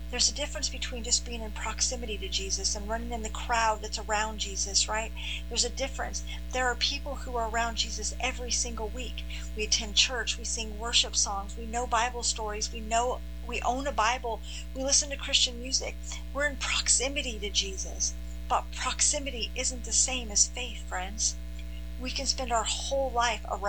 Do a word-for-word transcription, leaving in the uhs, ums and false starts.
There's a difference between just being in proximity to Jesus and running in the crowd that's around Jesus, right? There's a difference. There are people who are around Jesus every single week. We attend church, we sing worship songs, we know Bible stories, we know we own a Bible, we listen to Christian music. We're in proximity to Jesus. But proximity isn't the same as faith, friends. We can spend our whole life around